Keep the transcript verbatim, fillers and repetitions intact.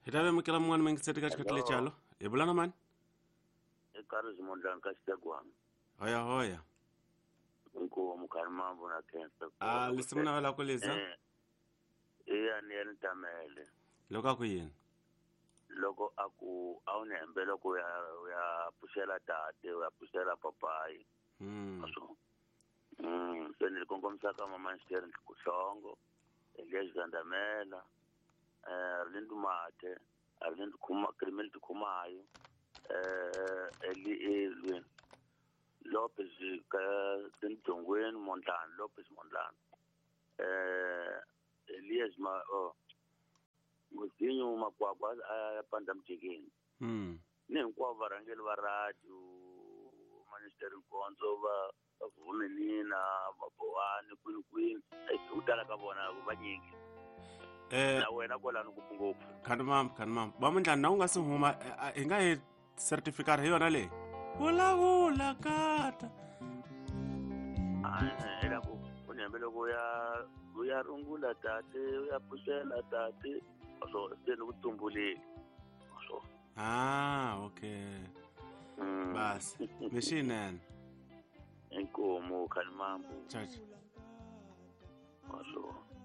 Hi ta amukela mun'wana mi ngiseti ka xikhathi lexalo hi vula na mani Carlos Mondlane ka Xitegwanga. hoya hoya Inkomo Khalimambo na Khensa. ah lisimu na wela ku lisa Eh. Iya ni yena Tamele. loko a ku yini Loko aku a wu ni hembela ku ya ya puxela tate ya puxela papai. hmm So. Mm, se ni kongomisa ka mama Stern Kuhlongo. Engage Zandamela. Eh Lindu Mate, Lindu Kuma Criminal Kumayo. Eh Eli Elwin. Lopez ka Tintongwen Mondlane, Lopez Mondlane. Eh Elias ma oh Musinyo makwakwa apanda mjekeni. hmm Ni hinkwavo varhangeli va radio, Minister Nkonzo va Vumenina, Mabowani, kwini kwini. U tala ka vona vanyingi. eh Na wena kwalano ku ngopfu. khani mama khani mama va Mondlane na u nga se huma hi nga hi certificate hi yona leyi vulavula kata Ah, era ku ni hembela ku ya ku ya rungula tate, u ya puxela tate. So se ni vutumbuleli. So ah okay mm. basi mishinene Inkomo Khalimambo. chacha So